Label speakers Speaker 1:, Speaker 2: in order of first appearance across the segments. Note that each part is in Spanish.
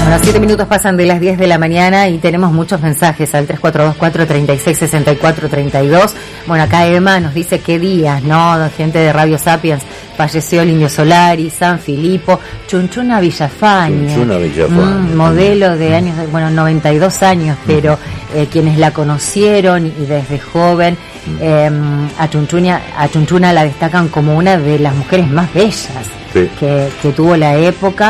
Speaker 1: Bueno, 7 minutos pasan de las 10 de la mañana y tenemos muchos mensajes al 3424-3664-32. Bueno, acá Emma nos dice qué días, ¿no? Gente de Radio Sapiens, falleció el Indio Solari, San Filipo, Chunchuna Villafañe. Modelo de años, 92 años, pero quienes la conocieron y desde joven, a Chunchuna la destacan como una de las mujeres más bellas que tuvo la época.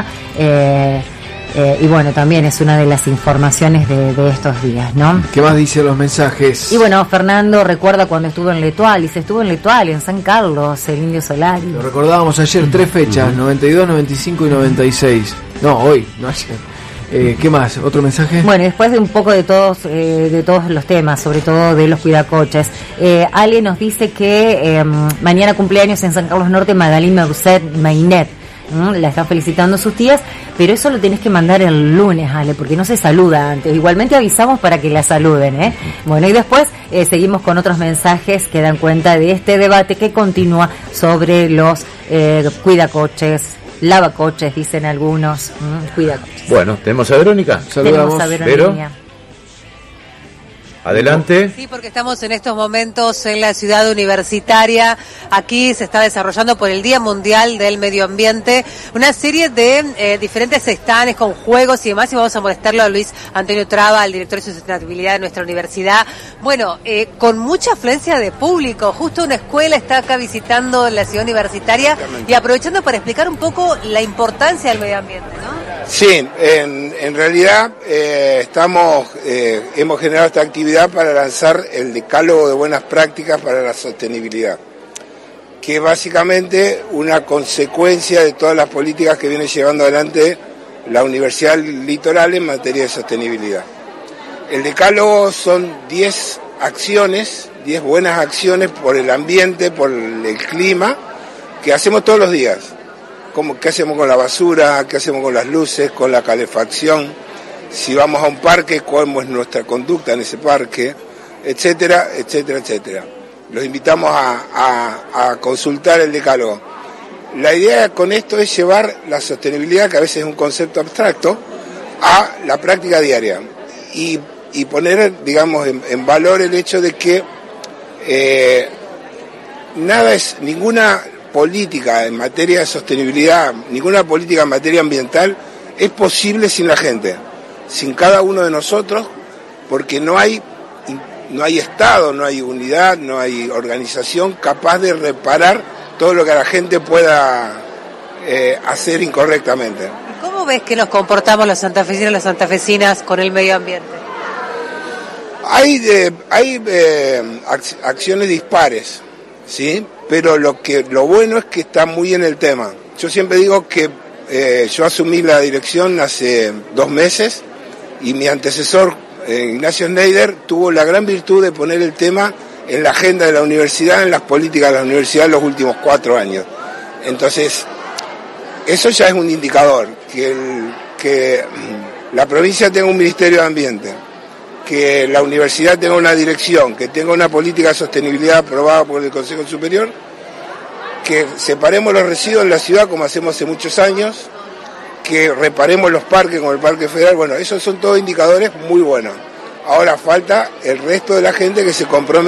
Speaker 1: Y bueno, también es una de las informaciones de estos días, ¿no?
Speaker 2: ¿Qué más dicen los mensajes?
Speaker 1: Y bueno, Fernando recuerda cuando estuvo en L'Etoile, y se estuvo en L'Etoile, en San Carlos, el Indio Solari.
Speaker 2: Lo recordábamos ayer, 3 fechas, 92, 95 y 96. No, hoy, no ayer. ¿Qué más? ¿Otro mensaje?
Speaker 1: Bueno, después de un poco de todos los temas, sobre todo de los cuidacoches, Ale nos dice que mañana cumpleaños en San Carlos Norte Magalí Merced Mainet. La están felicitando sus tías, pero eso lo tenés que mandar el lunes, Ale, porque no se saluda antes. Igualmente avisamos para que la saluden, Bueno, y después seguimos con otros mensajes que dan cuenta de este debate que continúa sobre los cuidacoches, lavacoches, dicen algunos, cuidacoches.
Speaker 3: Bueno, ¿tenemos a Verónica?
Speaker 1: Saludamos a Verónica.
Speaker 3: Adelante.
Speaker 4: Sí, porque estamos en estos momentos en la ciudad universitaria. Aquí se está desarrollando por el Día Mundial del Medio Ambiente una serie de diferentes stands con juegos y demás. Y vamos a molestarlo a Luis Antonio Traba, el director de sustentabilidad de nuestra universidad. Bueno, con mucha afluencia de público. Justo una escuela está acá visitando la ciudad universitaria y aprovechando para explicar un poco la importancia del medio ambiente, ¿no?
Speaker 5: Sí, en realidad hemos generado esta actividad para lanzar el decálogo de buenas prácticas para la sostenibilidad, que es básicamente una consecuencia de todas las políticas que viene llevando adelante la Universidad Litoral en materia de sostenibilidad. El decálogo son 10 acciones, 10 buenas acciones por el ambiente, por el clima, que hacemos todos los días. ¿Qué hacemos con la basura? ¿Qué hacemos con las luces? ¿Con la calefacción? Si vamos a un parque, ¿cómo es nuestra conducta en ese parque? Etcétera, etcétera, etcétera. Los invitamos a consultar el decálogo. La idea con esto es llevar la sostenibilidad, que a veces es un concepto abstracto, a la práctica diaria. Y poner, digamos, en valor el hecho de que ninguna política en materia de sostenibilidad, ninguna política en materia ambiental es posible sin la gente, sin cada uno de nosotros, porque no hay Estado, no hay unidad, no hay organización capaz de reparar todo lo que la gente pueda hacer incorrectamente.
Speaker 4: ¿Y cómo ves que nos comportamos los santafesinos y las santafesinas con el medio ambiente?
Speaker 5: Hay acciones dispares, ¿sí? Pero lo bueno es que está muy en el tema. Yo siempre digo que yo asumí la dirección hace 2 meses y mi antecesor, Ignacio Schneider, tuvo la gran virtud de poner el tema en la agenda de la universidad, en las políticas de la universidad en los últimos 4 años. Entonces, eso ya es un indicador, que la provincia tenga un Ministerio de Ambiente, que la universidad tenga una dirección, que tenga una política de sostenibilidad aprobada por el Consejo Superior, que separemos los residuos en la ciudad como hacemos hace muchos años, que reparemos los parques como el Parque Federal. Bueno, esos son todos indicadores muy buenos. Ahora falta el resto de la gente que se compromete